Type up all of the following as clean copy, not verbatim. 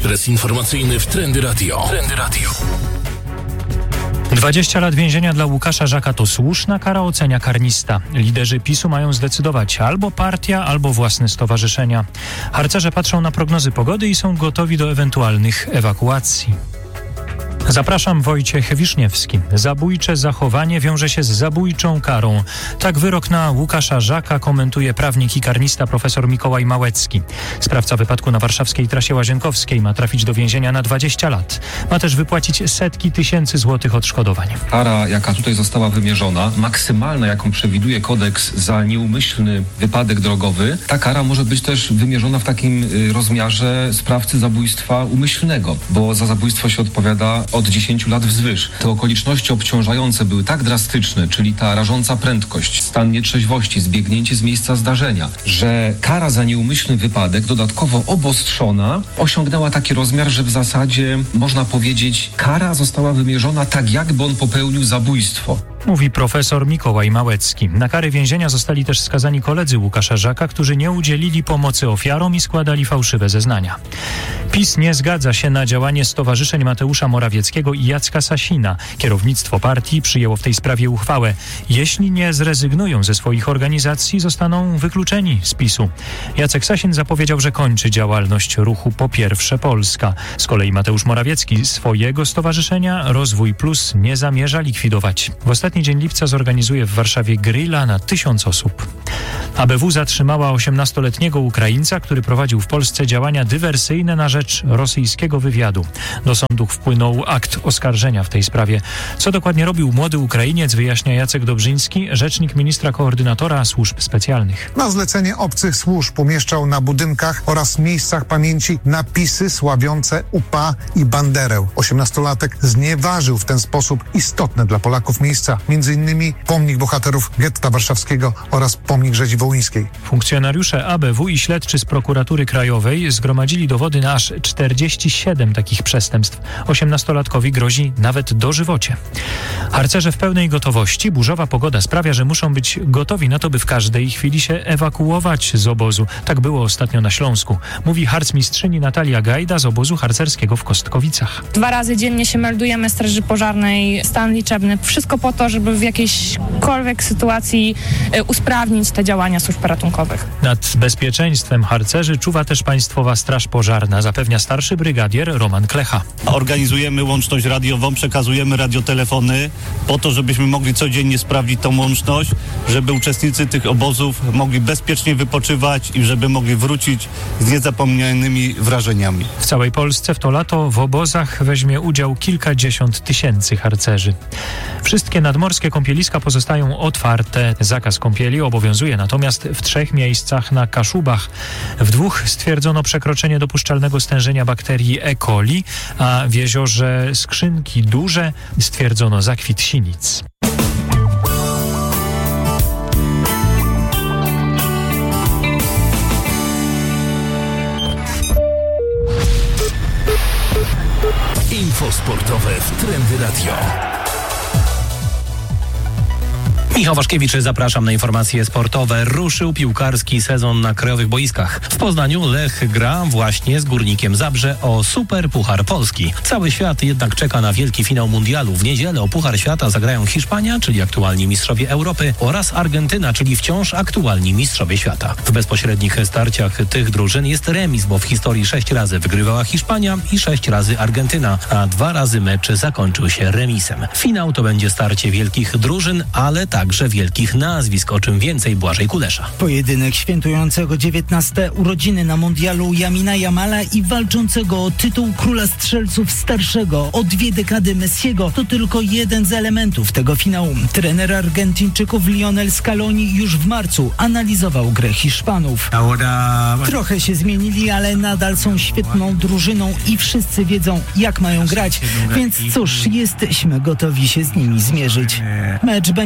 Ekspres informacyjny w Trendy Radio. 20 lat więzienia dla Łukasza Żaka to słuszna kara, ocenia karnista. Liderzy PiS-u mają zdecydować albo partia, albo własne stowarzyszenia. Harcerze patrzą na prognozy pogody i są gotowi do ewentualnych ewakuacji. Zapraszam, Wojciech Wiszniewski. Zabójcze zachowanie wiąże się z zabójczą karą. Tak wyrok na Łukasza Żaka komentuje prawnik i karnista profesor Mikołaj Małecki. Sprawca wypadku na warszawskiej trasie Łazienkowskiej ma trafić do więzienia na 20 lat. Ma też wypłacić setki tysięcy złotych odszkodowań. Kara, jaka tutaj została wymierzona, maksymalna, jaką przewiduje kodeks za nieumyślny wypadek drogowy, ta kara może być też wymierzona w takim rozmiarze sprawcy zabójstwa umyślnego, bo za zabójstwo się odpowiada od 10 lat wzwyż. Te okoliczności obciążające były tak drastyczne, czyli ta rażąca prędkość, stan nietrzeźwości, zbiegnięcie z miejsca zdarzenia, że kara za nieumyślny wypadek, dodatkowo obostrzona, osiągnęła taki rozmiar, że w zasadzie można powiedzieć, kara została wymierzona tak, jakby on popełnił zabójstwo. Mówi profesor Mikołaj Małecki. Na kary więzienia zostali też skazani koledzy Łukasza Żaka, którzy nie udzielili pomocy ofiarom i składali fałszywe zeznania. PiS nie zgadza się na działanie stowarzyszeń Mateusza Morawieckiego i Jacka Sasina. Kierownictwo partii przyjęło w tej sprawie uchwałę. Jeśli nie zrezygnują ze swoich organizacji, zostaną wykluczeni z PiS-u. Jacek Sasin zapowiedział, że kończy działalność ruchu Po Pierwsze Polska. Z kolei Mateusz Morawiecki swojego stowarzyszenia Rozwój Plus nie zamierza likwidować. W ostatni dzień lipca zorganizuje w Warszawie grilla na 1000 osób. ABW zatrzymała 18-letniego Ukraińca, który prowadził w Polsce działania dywersyjne na rzecz rosyjskiego wywiadu. Do sądu wpłynął akt oskarżenia w tej sprawie. Co dokładnie robił młody Ukrainiec, wyjaśnia Jacek Dobrzyński, rzecznik ministra koordynatora służb specjalnych. Na zlecenie obcych służb umieszczał na budynkach oraz miejscach pamięci napisy sławiące UPA i Banderę. 18-latek znieważył w ten sposób istotne dla Polaków miejsca, m.in. pomnik bohaterów getta warszawskiego oraz pomnik rzezi wołyńskiej. Funkcjonariusze ABW i śledczy z prokuratury krajowej zgromadzili dowody na aż 47 takich przestępstw. 18-latkowi grozi nawet dożywocie. Harcerze w pełnej gotowości. Burzowa pogoda sprawia, że muszą być gotowi na to, by w każdej chwili się ewakuować z obozu. Tak było ostatnio na Śląsku. Mówi harcmistrzyni Natalia Gajda z obozu harcerskiego w Kostkowicach. 2 razy dziennie się meldujemy Straży Pożarnej, stan liczebny. Wszystko po to, żeby w jakiejkolwiek sytuacji usprawnić te działania służb ratunkowych. Nad bezpieczeństwem harcerzy czuwa też Państwowa Straż Pożarna, zapewnia starszy brygadier Roman Klecha. Organizujemy łączność radiową, przekazujemy radiotelefony po to, żebyśmy mogli codziennie sprawdzić tą łączność, żeby uczestnicy tych obozów mogli bezpiecznie wypoczywać i żeby mogli wrócić z niezapomnianymi wrażeniami. W całej Polsce w to lato w obozach weźmie udział kilkadziesiąt tysięcy harcerzy. Wszystkie nadmorskie kąpieliska pozostają otwarte. Zakaz kąpieli obowiązuje natomiast w 3 miejscach na Kaszubach. W 2 stwierdzono przekroczenie dopuszczalnego stężenia bakterii E. coli, a w jeziorze Skrzynki Duże stwierdzono zakwit sinic. Info sportowe w Trendy Radio. Michał Waszkiewicz, zapraszam na informacje sportowe. Ruszył piłkarski sezon na krajowych boiskach. W Poznaniu Lech gra właśnie z Górnikiem Zabrze o Super Puchar Polski. Cały świat jednak czeka na wielki finał mundialu. W niedzielę o Puchar Świata zagrają Hiszpania, czyli aktualni mistrzowie Europy, oraz Argentyna, czyli wciąż aktualni mistrzowie świata. W bezpośrednich starciach tych drużyn jest remis, bo w historii 6 razy wygrywała Hiszpania i 6 razy Argentyna, a 2 razy mecz zakończył się remisem. Finał to będzie starcie wielkich drużyn, ale także wielkich nazwisk, o czym więcej Błażej Kulesza. Pojedynek świętującego 19. urodziny na mundialu Lamina Jamala i walczącego o tytuł króla strzelców starszego o 2 dekady Messiego to tylko jeden z elementów tego finału. Trener Argentyńczyków Lionel Scaloni już w marcu analizował grę Hiszpanów. Trochę się zmienili, ale nadal są świetną drużyną i wszyscy wiedzą, jak mają grać, więc cóż, jesteśmy gotowi się z nimi zmierzyć. Mecz będzie wyjątkowy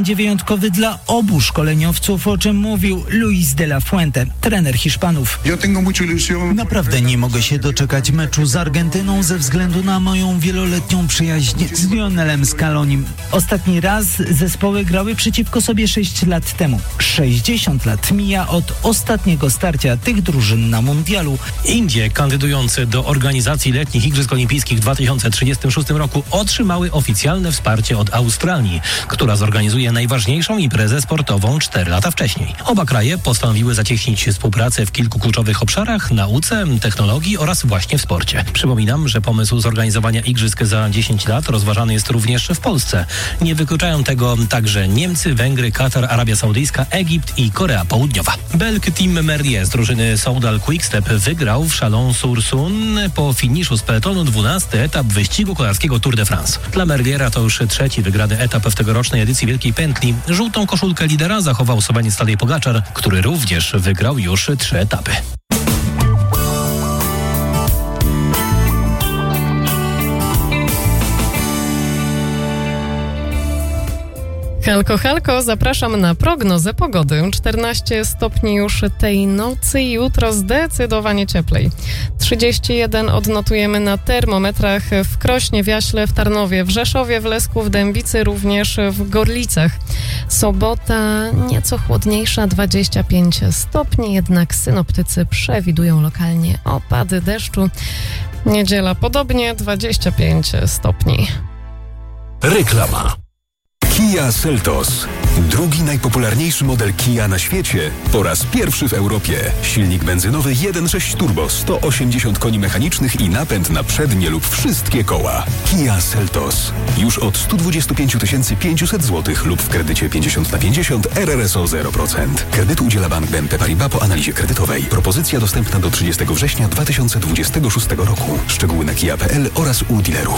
dodatkowy dla obu szkoleniowców, o czym mówił Luis de la Fuente, trener Hiszpanów. Naprawdę nie mogę się doczekać meczu z Argentyną ze względu na moją wieloletnią przyjaźń z Lionelem Scalonim. Ostatni raz zespoły grały przeciwko sobie 6 lat temu. 60 lat mija od ostatniego starcia tych drużyn na mundialu. Indie, kandydujące do organizacji letnich Igrzysk Olimpijskich w 2036 roku, otrzymały oficjalne wsparcie od Australii, która zorganizuje najważniejszą imprezę sportową 4 lata wcześniej. Oba kraje postanowiły zacieśnić współpracę w kilku kluczowych obszarach: nauce, technologii oraz właśnie w sporcie. Przypominam, że pomysł zorganizowania igrzysk za 10 lat rozważany jest również w Polsce. Nie wykluczają tego także Niemcy, Węgry, Katar, Arabia Saudyjska, Egipt i Korea Południowa. Belg Tim Merlier z drużyny Soudal Quickstep wygrał w Chalon-sur-Saône po finiszu z peletonu 12. etap wyścigu kolarskiego Tour de France. Dla Merliera to już 3. wygrany etap w tegorocznej edycji Wielkiej Pętli. Żółtą koszulkę lidera zachował Słoweniec Tadej Pogaczar, który również wygrał już 3 etapy. Halko, halko, zapraszam na prognozę pogody. 14 stopni już tej nocy, jutro zdecydowanie cieplej. 31 odnotujemy na termometrach w Krośnie, w Jaśle, w Tarnowie, w Rzeszowie, w Lesku, w Dębicy, również w Gorlicach. Sobota nieco chłodniejsza, 25 stopni, jednak synoptycy przewidują lokalnie opady deszczu. Niedziela podobnie, 25 stopni. Reklama. Kia Seltos. Drugi najpopularniejszy model Kia na świecie po raz pierwszy w Europie. Silnik benzynowy 1.6 turbo, 180 koni mechanicznych i napęd na przednie lub wszystkie koła. Kia Seltos. Już od 125 500 zł lub w kredycie 50/50 RRSO 0%. Kredytu udziela Bank BNP Paribas po analizie kredytowej. Propozycja dostępna do 30 września 2026 roku. Szczegóły na kia.pl oraz u dealerów.